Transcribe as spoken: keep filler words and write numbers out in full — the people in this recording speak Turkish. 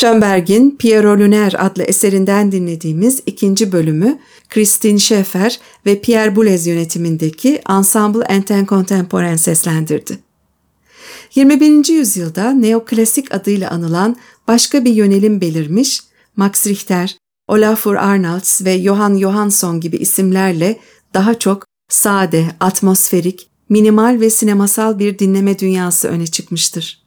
Schönberg'in Pierrot Lunaire adlı eserinden dinlediğimiz ikinci bölümü Christine Schaeffer ve Pierre Boulez yönetimindeki Ensemble Intercontemporain seslendirdi. yirmi birinci yüzyılda neoklasik adıyla anılan başka bir yönelim belirmiş, Max Richter, Olafur Arnalds ve Johan Johansson gibi isimlerle daha çok sade, atmosferik, minimal ve sinemasal bir dinleme dünyası öne çıkmıştır.